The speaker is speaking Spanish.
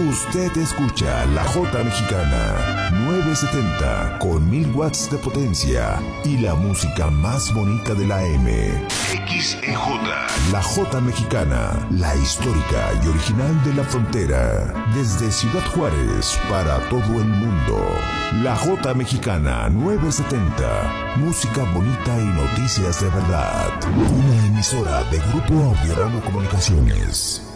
Usted escucha la J Mexicana 970 con 1000 watts de potencia y la música más bonita de la M. XEJ. La J Mexicana, la histórica y original de la frontera. Desde Ciudad Juárez para todo el mundo. La J Mexicana 970. Música bonita y noticias de verdad. Una emisora de Grupo Audiorama Comunicaciones.